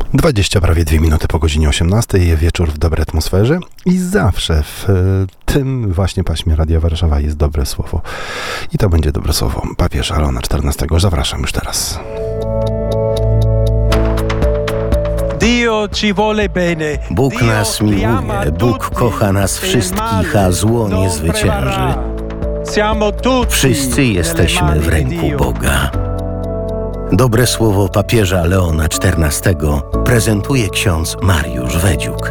20 prawie 2 minuty po godzinie 18, wieczór w dobrej atmosferze i zawsze w tym właśnie paśmie Radia Warszawa jest dobre słowo. I to będzie dobre słowo papieża Leona XIV. Zapraszam już teraz. Bóg nas miłuje, Bóg kocha nas wszystkich, a zło nie zwycięży. Wszyscy jesteśmy w ręku Boga. Dobre słowo papieża Leona XIV prezentuje ksiądz Mariusz Wedziuk.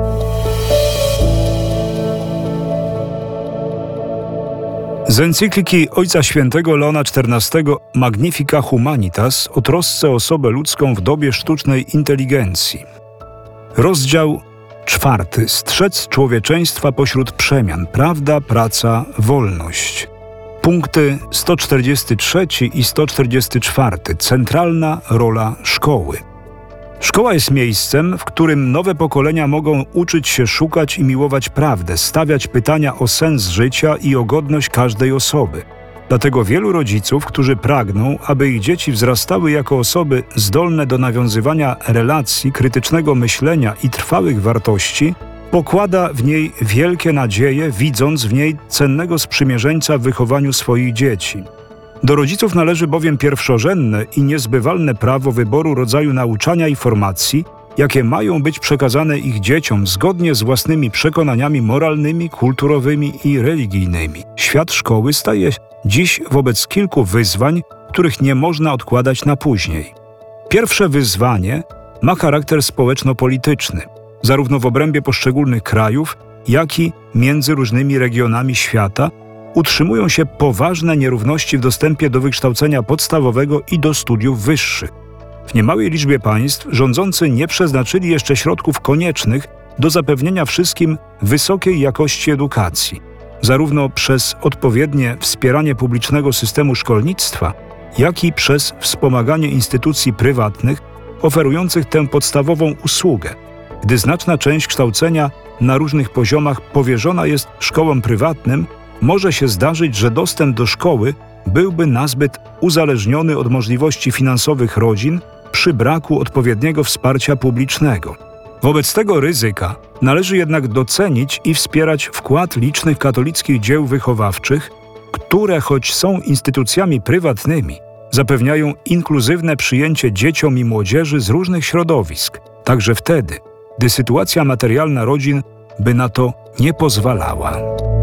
Z encykliki Ojca Świętego Leona XIV Magnifica Humanitas o trosce o osobę ludzką w dobie sztucznej inteligencji. Rozdział 4. Strzec człowieczeństwa pośród przemian. Prawda, praca, wolność. Punkty 143 i 144. Centralna rola szkoły. Szkoła jest miejscem, w którym nowe pokolenia mogą uczyć się szukać i miłować prawdę, stawiać pytania o sens życia i o godność każdej osoby. Dlatego wielu rodziców, którzy pragną, aby ich dzieci wzrastały jako osoby zdolne do nawiązywania relacji, krytycznego myślenia i trwałych wartości, pokłada w niej wielkie nadzieje, widząc w niej cennego sprzymierzeńca w wychowaniu swoich dzieci. Do rodziców należy bowiem pierwszorzędne i niezbywalne prawo wyboru rodzaju nauczania i formacji, jakie mają być przekazane ich dzieciom zgodnie z własnymi przekonaniami moralnymi, kulturowymi i religijnymi. Świat szkoły staje dziś wobec kilku wyzwań, których nie można odkładać na później. Pierwsze wyzwanie ma charakter społeczno-polityczny, zarówno w obrębie poszczególnych krajów, jak i między różnymi regionami świata, utrzymują się poważne nierówności w dostępie do wykształcenia podstawowego i do studiów wyższych. W niemałej liczbie państw rządzący nie przeznaczyli jeszcze środków koniecznych do zapewnienia wszystkim wysokiej jakości edukacji, zarówno przez odpowiednie wspieranie publicznego systemu szkolnictwa, jak i przez wspomaganie instytucji prywatnych oferujących tę podstawową usługę, gdy znaczna część kształcenia na różnych poziomach powierzona jest szkołom prywatnym, może się zdarzyć, że dostęp do szkoły byłby nazbyt uzależniony od możliwości finansowych rodzin przy braku odpowiedniego wsparcia publicznego. Wobec tego ryzyka należy jednak docenić i wspierać wkład licznych katolickich dzieł wychowawczych, które, choć są instytucjami prywatnymi, zapewniają inkluzywne przyjęcie dzieciom i młodzieży z różnych środowisk, także wtedy, gdy sytuacja materialna rodzin by na to nie pozwalała.